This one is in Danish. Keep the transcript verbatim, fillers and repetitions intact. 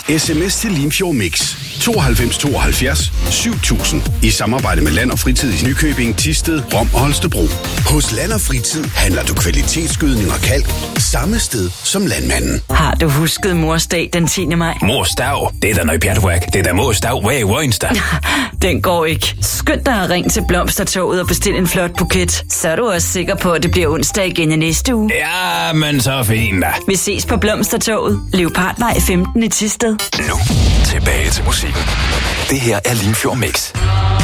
Sms til Limfjord Mix tooghalvfems tooghalvfjerds syv tusind i samarbejde med Land og Fritid i Nykøbing, Thisted, Rom og Holstebro. Hos Land og Fritid handler du kvalitetsgødning og kalk samme sted som landmanden. Har du husket Mors Dag den tiende maj? Mors Dag? Det er da noget pjatværk. Det er da Mors Dag hver onsdag. Den går ikke. Skynd dig at ringe til Blomstertoget og bestil en flot buket. Så er du også sikker på, at det bliver onsdag igen i næste uge. Ja, men så fint da. Vi ses på Blomstertoget. Leopardvej femten i Thisted. Nu tilbage til musikken. Det her er Limfjord Mix.